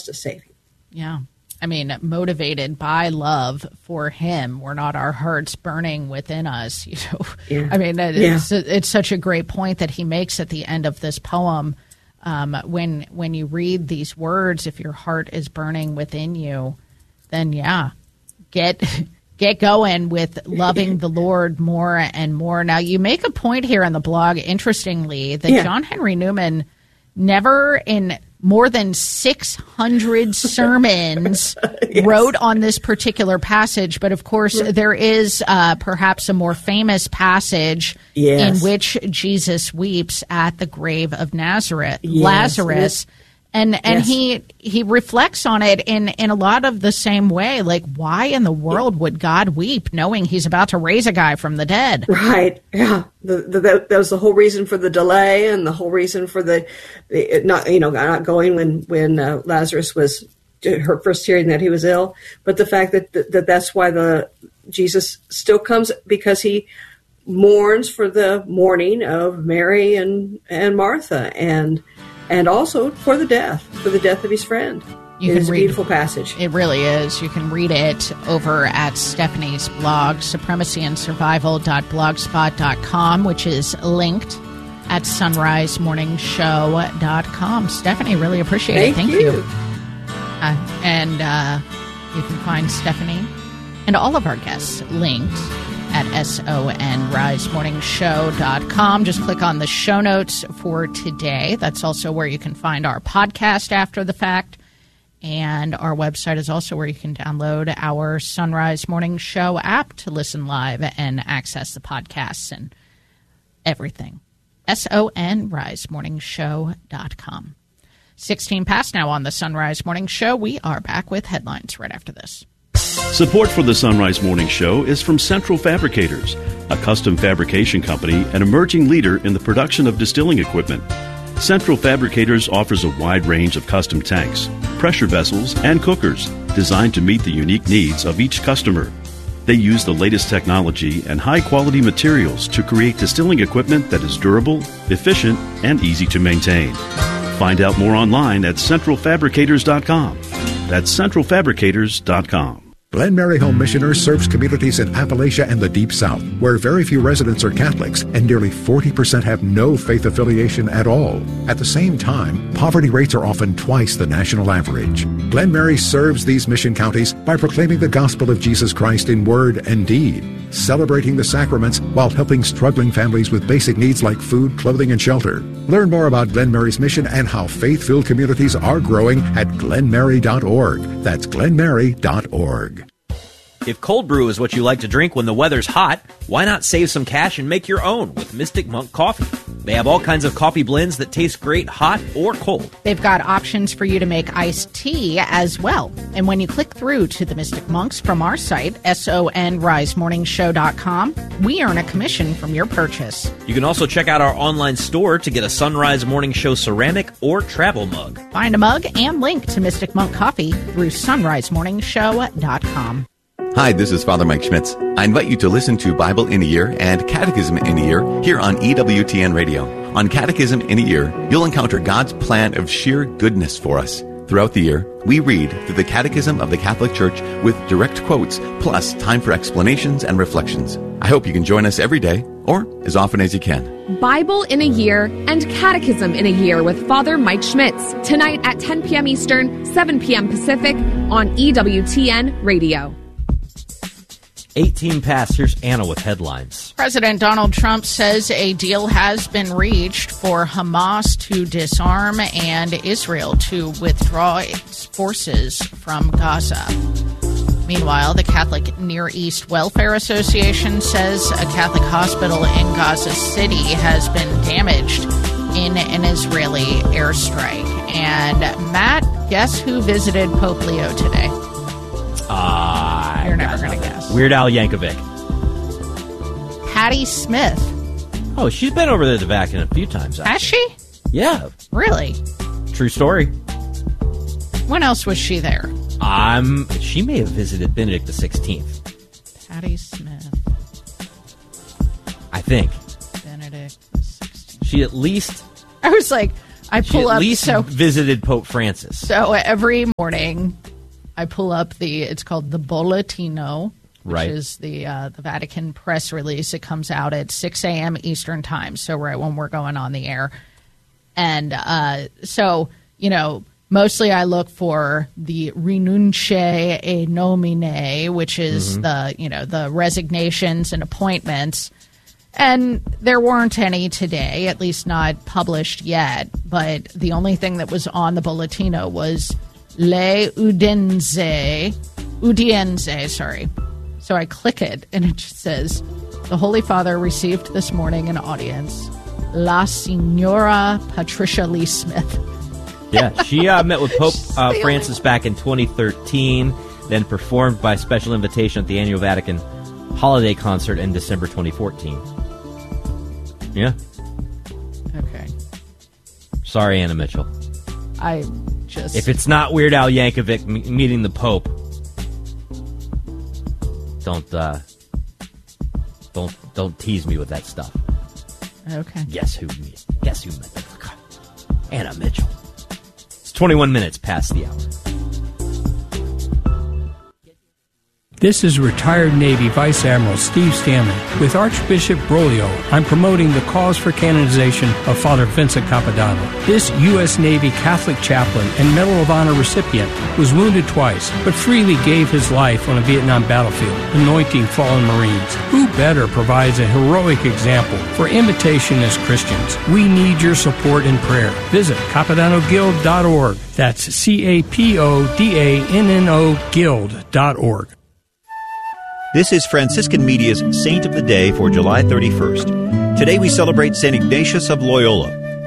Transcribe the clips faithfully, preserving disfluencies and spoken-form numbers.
to save you. Yeah. I mean, motivated by love for him. We're not our hearts burning within us. You know, yeah. I mean, it's, yeah. it's such a great point that he makes at the end of this poem. Um, when when you read these words, if your heart is burning within you, then yeah, get get going with loving the Lord more and more. Now, you make a point here on the blog, interestingly, that yeah. John Henry Newman never in more than six hundred sermons yes. wrote on this particular passage. But, of course, yeah. there is uh, perhaps a more famous passage yes. in which Jesus weeps at the grave of Nazareth, yes. Lazarus. Yes. And and yes. he he reflects on it in, in a lot of the same way. Like, why in the world would God weep knowing he's about to raise a guy from the dead? Right. Yeah. The, the, that, that was the whole reason for the delay and the whole reason for the, the not, you know, not going when, when uh, Lazarus was her first hearing that he was ill. But the fact that, that, that that's why the Jesus still comes, because he mourns for the mourning of Mary and, and Martha, and And also for the death, for the death of his friend. You it can is read, a beautiful passage. It really is. You can read it over at Stephanie's blog, supremacy and survival dot blogspot dot com, which is linked at sunrise morning show dot com. Stephanie, really appreciate Thank it. Thank you. you. Uh, and uh, you can find Stephanie and all of our guests linked at sunrise morning show dot com. Just click on the show notes for today. That's also where you can find our podcast after the fact. And our website is also where you can download our Sunrise Morning Show app to listen live and access the podcasts and everything. sunrise morning show dot com. sixteen past now on the Sunrise Morning Show. We are back with headlines right after this. Support for the Sunrise Morning Show is from Central Fabricators, a custom fabrication company and emerging leader in the production of distilling equipment. Central Fabricators offers a wide range of custom tanks, pressure vessels, and cookers designed to meet the unique needs of each customer. They use the latest technology and high-quality materials to create distilling equipment that is durable, efficient, and easy to maintain. Find out more online at central fabricators dot com. That's central fabricators dot com. Glen Mary Home Missioners serves communities in Appalachia and the Deep South, where very few residents are Catholics and nearly forty percent have no faith affiliation at all. At the same time, poverty rates are often twice the national average. Glen Mary serves these mission counties by proclaiming the gospel of Jesus Christ in word and deed, celebrating the sacraments while helping struggling families with basic needs like food, clothing, and shelter. Learn more about Glen Mary's mission and how faith-filled communities are growing at glen mary dot org. That's glen mary dot org. If cold brew is what you like to drink when the weather's hot, why not save some cash and make your own with Mystic Monk Coffee? They have all kinds of coffee blends that taste great hot or cold. They've got options for you to make iced tea as well. And when you click through to the Mystic Monks from our site, sunrise morning show dot com, we earn a commission from your purchase. You can also check out our online store to get a Sunrise Morning Show ceramic or travel mug. Find a mug and link to Mystic Monk Coffee through sunrise morning show dot com. Hi, this is Father Mike Schmitz. I invite you to listen to Bible in a Year and Catechism in a Year here on E W T N Radio. On Catechism in a Year, you'll encounter God's plan of sheer goodness for us. Throughout the year, we read through the Catechism of the Catholic Church with direct quotes, plus time for explanations and reflections. I hope you can join us every day, or as often as you can. Bible in a Year and Catechism in a Year with Father Mike Schmitz, tonight at ten p.m. Eastern, seven p.m. Pacific on E W T N Radio. eighteen past, here's Anna with headlines. President Donald Trump says a deal has been reached for Hamas to disarm and Israel to withdraw its forces from Gaza. Meanwhile, the Catholic Near East Welfare Association says a Catholic hospital in Gaza City has been damaged in an Israeli airstrike. And Matt, guess who visited Pope Leo today? Uh, You're never going to guess. Weird Al Yankovic. Patty Smith. Oh, she's been over there at the Vatican a few times. Actually. Has she? Yeah. Really? True story. When else was she there? Um, she may have visited Benedict the sixteenth. Patty Smith. I think. Benedict the sixteenth. She at least... I was like... I She pull at up least so visited Pope Francis. so every morning I pull up the it's called the Bollettino, which Right. is the uh, the Vatican press release. It comes out at six a.m. Eastern time, so right when we're going on the air. And uh, so, you know, mostly I look for the renunce e nomine, which is the, you know, the resignations and appointments. And there weren't any today, at least not published yet. But the only thing that was on the Bollettino was Le Udiense, Udiense, sorry. So I click it, and it just says, the Holy Father received this morning an audience. La Signora Patricia Lee Smith. Yeah, she uh, met with Pope uh, The Francis back in twenty thirteen, then performed by special invitation at the annual Vatican holiday concert in December twenty fourteen. Yeah. Okay. Sorry, Anna Mitchell. I just... If it's not Weird Al Yankovic m- meeting the Pope, don't uh, don't don't tease me with that stuff. Okay. Guess who? Guess who met the Anna Mitchell. It's twenty-one minutes past the hour. This is retired Navy Vice Admiral Steve Stanley. With Archbishop Broglio, I'm promoting the cause for canonization of Father Vincent Capodanno. This U S Navy Catholic chaplain and Medal of Honor recipient was wounded twice, but freely gave his life on a Vietnam battlefield, anointing fallen Marines. Who better provides a heroic example for imitation as Christians? We need your support and prayer. Visit Capodanno Guild dot org. That's C A P O D A N N O Guild dot org. This is Franciscan Media's Saint of the Day for July thirty-first. Today we celebrate Saint Ignatius of Loyola.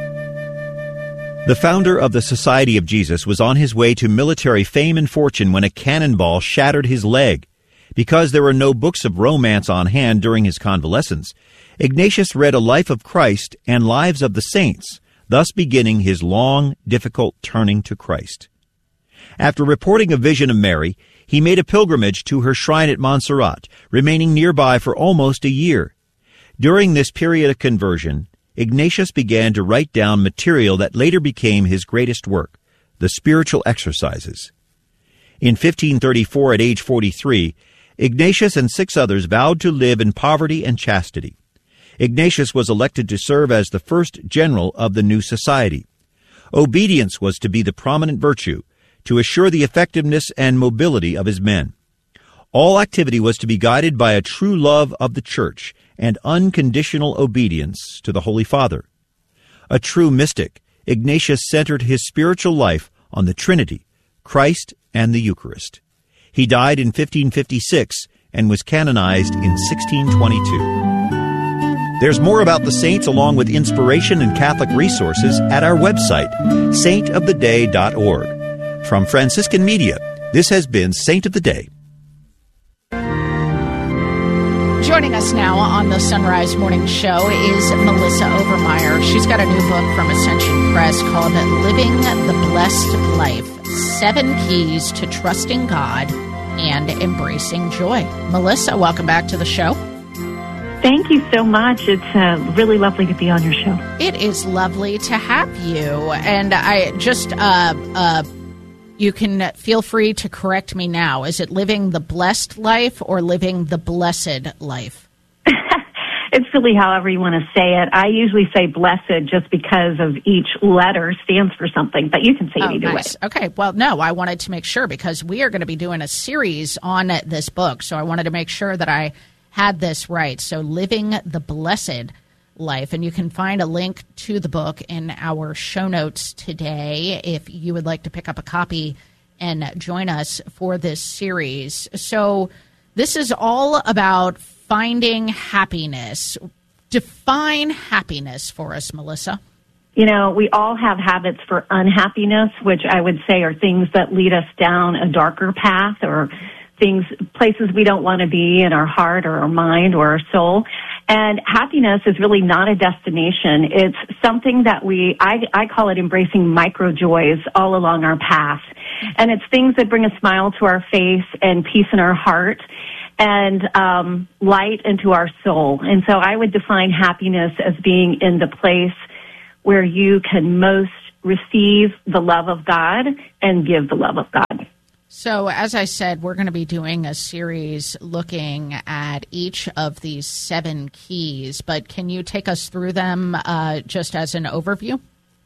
The founder of the Society of Jesus was on his way to military fame and fortune when a cannonball shattered his leg. Because there were no books of romance on hand during his convalescence, Ignatius read a life of Christ and lives of the saints, thus beginning his long, difficult turning to Christ. After reporting a vision of Mary, he made a pilgrimage to her shrine at Montserrat, remaining nearby for almost a year. During this period of conversion, Ignatius began to write down material that later became his greatest work, the Spiritual Exercises. In fifteen thirty-four, at age forty-three, Ignatius and six others vowed to live in poverty and chastity. Ignatius was elected to serve as the first general of the new society. Obedience was to be the prominent virtue, to assure the effectiveness and mobility of his men. All activity was to be guided by a true love of the Church and unconditional obedience to the Holy Father. A true mystic, Ignatius centered his spiritual life on the Trinity, Christ, and the Eucharist. He died in fifteen fifty-six and was canonized in sixteen twenty-two. There's more about the saints along with inspiration and Catholic resources at our website, saint of the day dot org. From Franciscan Media, this has been Saint of the Day. Joining us now on the Sunrise Morning Show is Melissa Overmeyer. She's got a new book from Ascension Press called Living the Blessed Life, Seven Keys to Trusting God and Embracing Joy. Melissa, welcome back to the show. Thank you so much. It's uh, really lovely to be on your show. It is lovely to have you. And I just... Uh, uh, You can feel free to correct me now. Is it living the blessed life or living the blessed life? It's really however you want to say it. I usually say blessed just because of each letter stands for something, but you can say oh, it either nice. way. Okay. Well, no, I wanted to make sure because we are going to be doing a series on this book. So I wanted to make sure that I had this right. So living the blessed life. And you can find a link to the book in our show notes today if you would like to pick up a copy and join us for this series. So this is all about finding happiness. Define happiness for us, Melissa. You know, we all have habits for unhappiness, which I would say are things that lead us down a darker path or things, places we don't want to be in our heart or our mind or our soul. And happiness is really not a destination. It's something that we, I, I call it embracing micro joys all along our path. And it's things that bring a smile to our face and peace in our heart and um, light into our soul. And so I would define happiness as being in the place where you can most receive the love of God and give the love of God. So, as I said, we're going to be doing a series looking at each of these seven keys, but can you take us through them uh, just as an overview?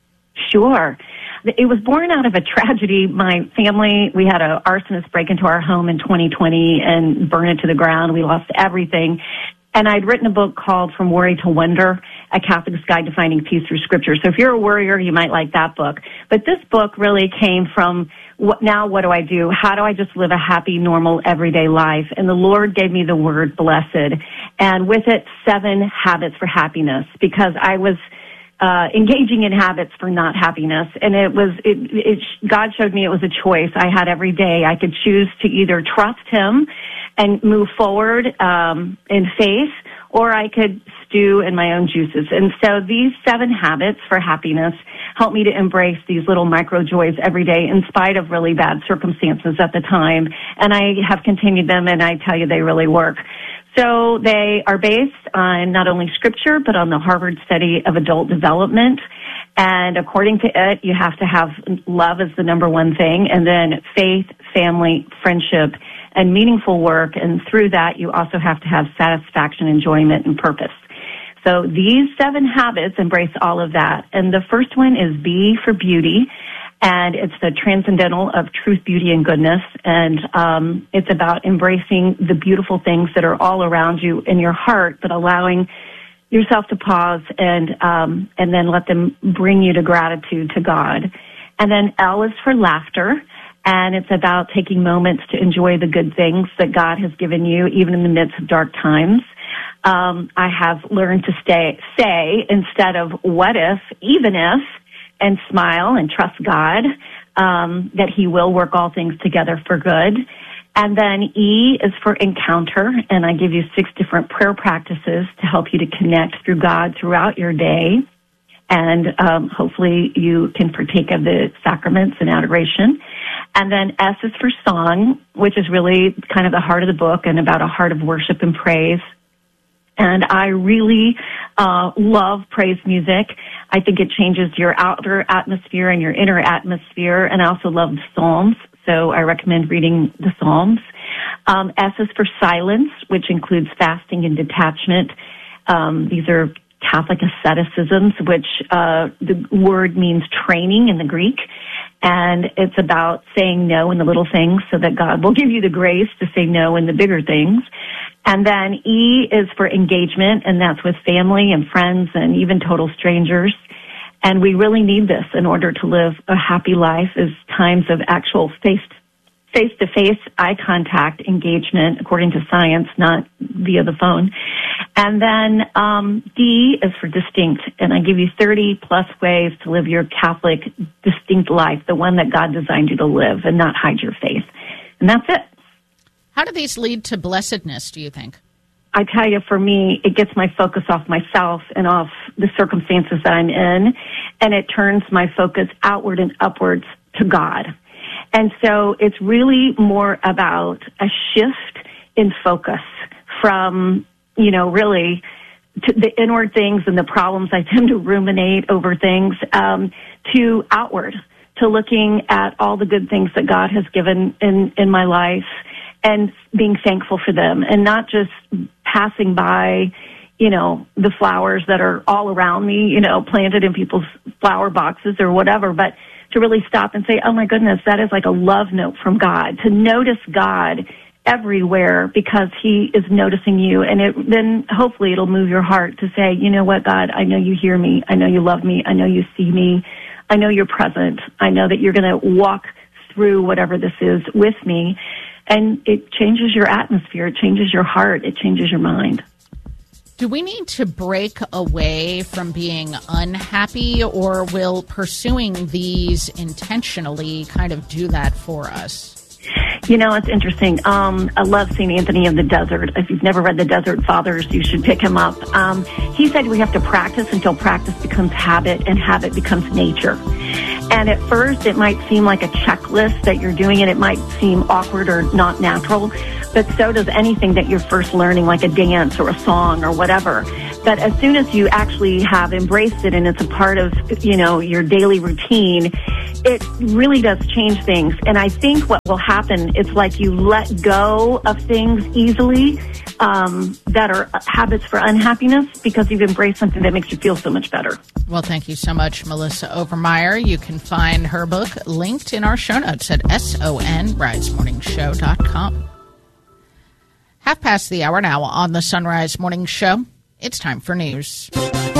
Sure. It was born out of a tragedy. My family, we had an arsonist break into our home in twenty twenty and burn it to the ground. We lost everything. And I'd written a book called From Worry to Wonder, A Catholic's Guide to Finding Peace Through Scripture. So if you're a worrier, you might like that book. But this book really came from, what, now what do I do? How do I just live a happy, normal, everyday life? And the Lord gave me the word blessed. And with it, seven habits for happiness, because I was uh engaging in habits for not happiness. And it was, it, it, God showed me it was a choice I had every day. I could choose to either trust Him and move forward um in faith, or I could stew in my own juices. And so these seven habits for happiness help me to embrace these little micro joys every day in spite of really bad circumstances at the time. And I have continued them, and I tell you, they really work. So they are based on not only Scripture, but on the Harvard study of adult development. And according to it, you have to have love as the number one thing, and then faith, family, friendship, and meaningful work. And through that, you also have to have satisfaction, enjoyment, and purpose. So these seven habits embrace all of that. And the first one is B for beauty. And it's the transcendental of truth, beauty, and goodness. And um, it's about embracing the beautiful things that are all around you in your heart, but allowing yourself to pause and um, and then let them bring you to gratitude to God. And then L is for laughter. And it's about taking moments to enjoy the good things that God has given you, even in the midst of dark times. Um, I have learned to stay, say, instead of what if, even if, and smile and trust God, um, that He will work all things together for good. And then E is for encounter, and I give you six different prayer practices to help you to connect through God throughout your day. And um, hopefully you can partake of the sacraments and adoration. And then S is for song, which is really kind of the heart of the book and about a heart of worship and praise. And I really uh love praise music. I think it changes your outer atmosphere and your inner atmosphere. And I also love the Psalms, so I recommend reading the Psalms. Um, S is for silence, which includes fasting and detachment. Um, these are Catholic asceticisms, which uh the word means training in the Greek. And it's about saying no in the little things so that God will give you the grace to say no in the bigger things. And then E is for engagement, and that's with family and friends and even total strangers. And we really need this in order to live a happy life, is times of actual face face-to-face eye contact engagement, according to science, not via the phone. And then um, D is for distinct, and I give you thirty plus ways to live your Catholic distinct life, the one that God designed you to live, and not hide your faith. And that's it. How do these lead to blessedness, do you think? I tell you, for me, it gets my focus off myself and off the circumstances that I'm in, and it turns my focus outward and upwards to God. And so it's really more about a shift in focus from, you know, really to the inward things and the problems I tend to ruminate over things, um, to outward, to looking at all the good things that God has given in, in my life and being thankful for them, and not just passing by, you know, the flowers that are all around me, you know, planted in people's flower boxes or whatever, but to really stop and say, oh my goodness, that is like a love note from God, to notice God everywhere because He is noticing you. And it, then hopefully it'll move your heart to say, you know what, God, I know you hear me. I know you love me. I know you see me. I know you're present. I know that you're going to walk through whatever this is with me. And it changes your atmosphere. It changes your heart. It changes your mind. Do we need to break away from being unhappy, or will pursuing these intentionally kind of do that for us? You know, it's interesting. Um, I love Saint Anthony of the Desert. If you've never read The Desert Fathers, you should pick him up. Um, he said we have to practice until practice becomes habit and habit becomes nature. And at first, it might seem like a checklist that you're doing it. It might seem awkward or not natural, but so does anything that you're first learning, like a dance or a song or whatever. But as soon as you actually have embraced it and it's a part of, you know, your daily routine, it really does change things. And I think what will happen, it's like you let go of things easily um, that are habits for unhappiness because you've embraced something that makes you feel so much better. Well, thank you so much, Melissa Overmeyer. You can find her book linked in our show notes at son rise morning show dot com. Half past the hour now on the Sunrise Morning Show. It's time for news.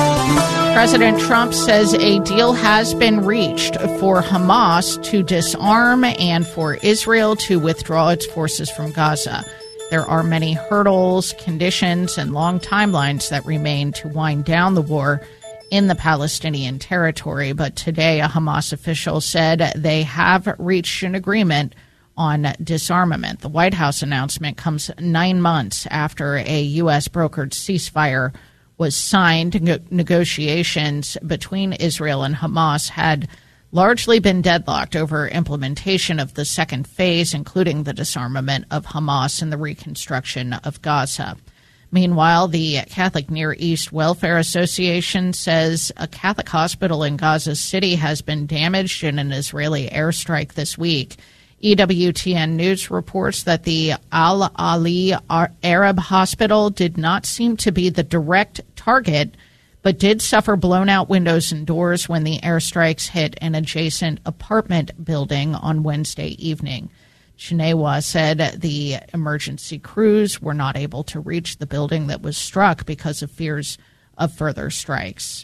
President Trump says a deal has been reached for Hamas to disarm and for Israel to withdraw its forces from Gaza. There are many hurdles, conditions, and long timelines that remain to wind down the war in the Palestinian territory. But today, a Hamas official said they have reached an agreement on disarmament. The White House announcement comes nine months after a U S brokered ceasefire was signed. Ne- negotiations between Israel and Hamas had largely been deadlocked over implementation of the second phase, including the disarmament of Hamas and the reconstruction of Gaza. Meanwhile, the Catholic Near East Welfare Association says a Catholic hospital in Gaza City has been damaged in an Israeli airstrike this week. E W T N News reports that the Al Ali Arab Hospital did not seem to be the direct target, but did suffer blown-out windows and doors when the airstrikes hit an adjacent apartment building on Wednesday evening. Shinewa said the emergency crews were not able to reach the building that was struck because of fears of further strikes.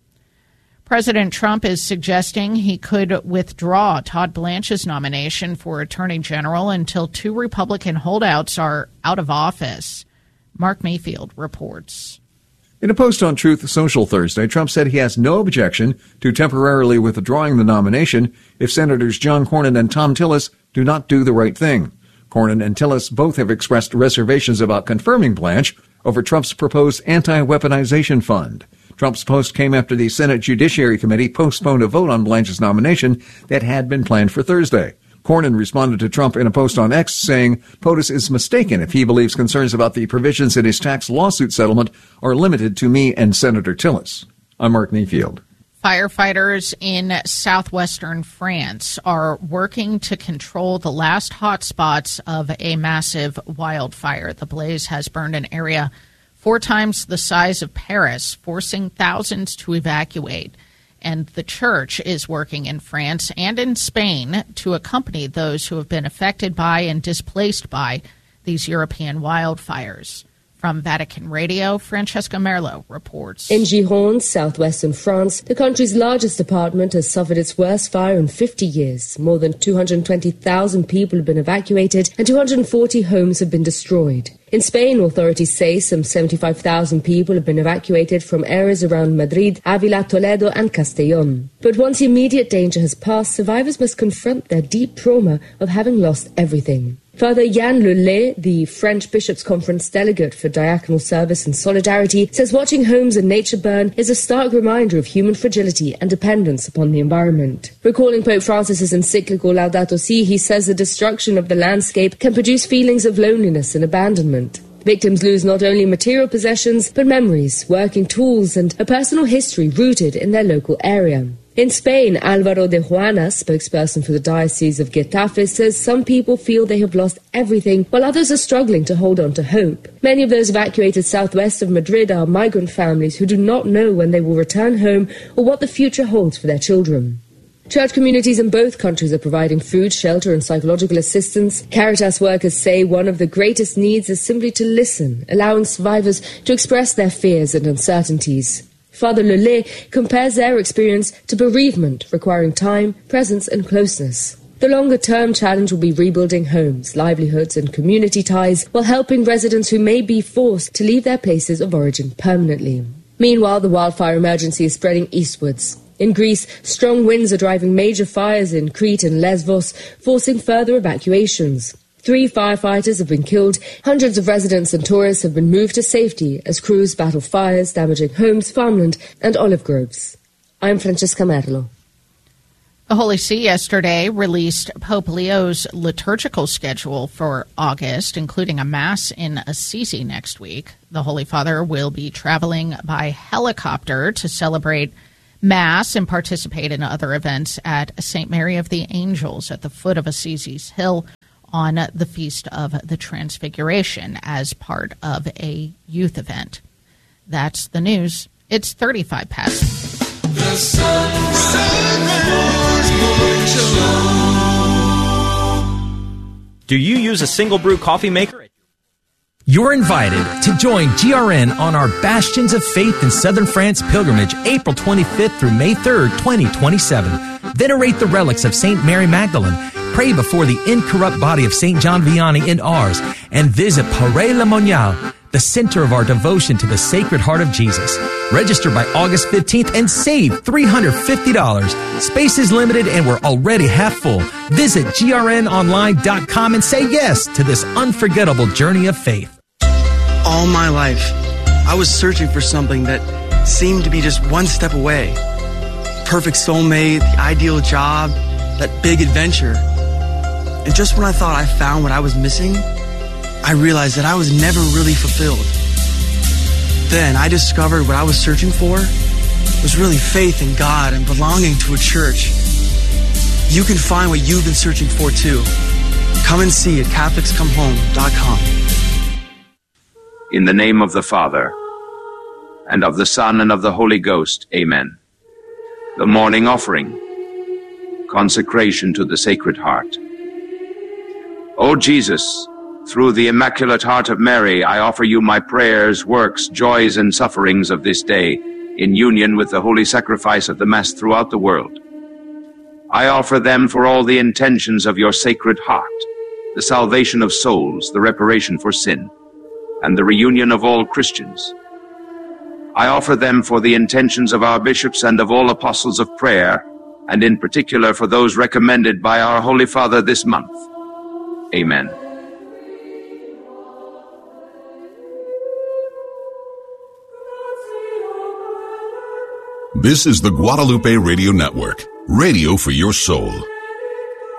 President Trump is suggesting he could withdraw Todd Blanche's nomination for Attorney General until two Republican holdouts are out of office. Mark Mayfield reports. In a post on Truth Social Thursday, Trump said he has no objection to temporarily withdrawing the nomination if Senators John Cornyn and Thom Tillis do not do the right thing. Cornyn and Tillis both have expressed reservations about confirming Blanche over Trump's proposed anti-weaponization fund. Trump's post came after the Senate Judiciary Committee postponed a vote on Blanche's nomination that had been planned for Thursday. Cornyn responded to Trump in a post on X saying POTUS is mistaken if he believes concerns about the provisions in his tax lawsuit settlement are limited to me and Senator Tillis. I'm Mark Mayfield. Firefighters in southwestern France are working to control the last hot spots of a massive wildfire. The blaze has burned an area four times the size of Paris, forcing thousands to evacuate. And the church is working in France and in Spain to accompany those who have been affected by and displaced by these European wildfires. From Vatican Radio, Francesca Merlo reports. In Gironde, southwestern France, the country's largest department has suffered its worst fire in fifty years. More than two hundred twenty thousand people have been evacuated and two hundred forty homes have been destroyed. In Spain, authorities say some seventy-five thousand people have been evacuated from areas around Madrid, Avila, Toledo and Castellón. But once the immediate danger has passed, survivors must confront their deep trauma of having lost everything. Father Yann Lelay, the French Bishops' Conference delegate for diaconal service and solidarity, says watching homes and nature burn is a stark reminder of human fragility and dependence upon the environment. Recalling Pope Francis's encyclical Laudato Si', he says the destruction of the landscape can produce feelings of loneliness and abandonment. Victims lose not only material possessions, but memories, working tools, and a personal history rooted in their local area. In Spain, Álvaro de Juana, spokesperson for the Diocese of Getafe, says some people feel they have lost everything, while others are struggling to hold on to hope. Many of those evacuated southwest of Madrid are migrant families who do not know when they will return home or what the future holds for their children. Church communities in both countries are providing food, shelter and psychological assistance. Caritas workers say one of the greatest needs is simply to listen, allowing survivors to express their fears and uncertainties. Father Lelay compares their experience to bereavement, requiring time, presence and closeness. The longer-term challenge will be rebuilding homes, livelihoods and community ties, while helping residents who may be forced to leave their places of origin permanently. Meanwhile, the wildfire emergency is spreading eastwards. In Greece, strong winds are driving major fires in Crete and Lesbos, forcing further evacuations. Three firefighters have been killed. Hundreds of residents and tourists have been moved to safety as crews battle fires, damaging homes, farmland and olive groves. I'm Francesca Merlo. The Holy See yesterday released Pope Leo's liturgical schedule for August, including a Mass in Assisi next week. The Holy Father will be traveling by helicopter to celebrate Mass and participate in other events at Saint Mary of the Angels at the foot of Assisi's Hill on the Feast of the Transfiguration as part of a youth event. That's the news. It's thirty-five past. The Sunrise Morning Show. Do you use a single brew coffee maker? You're invited to join G R N on our Bastions of Faith in Southern France pilgrimage, April twenty-fifth through May third, twenty twenty-seven. Venerate the relics of Saint Mary Magdalene, pray before the incorrupt body of Saint John Vianney in Ars, and visit Paray-le-Monial, the center of our devotion to the Sacred Heart of Jesus. Register by August fifteenth and save three hundred fifty dollars. Space is limited and we're already half full. Visit G R N online dot com and say yes to this unforgettable journey of faith. All my life, I was searching for something that seemed to be just one step away. Perfect soulmate, the ideal job, that big adventure. And just when I thought I found what I was missing, I realized that I was never really fulfilled. Then I discovered what I was searching for was really faith in God and belonging to a church. You can find what you've been searching for too. Come and see at Catholics Come Home dot com. In the name of the Father, and of the Son, and of the Holy Ghost, amen. The morning offering, consecration to the Sacred Heart. O Jesus, through the Immaculate Heart of Mary, I offer you my prayers, works, joys, and sufferings of this day, in union with the holy sacrifice of the Mass throughout the world. I offer them for all the intentions of your Sacred Heart, the salvation of souls, the reparation for sin, and the reunion of all Christians. I offer them for the intentions of our bishops and of all apostles of prayer, and in particular for those recommended by our Holy Father this month. Amen. This is the Guadalupe Radio Network, radio for your soul.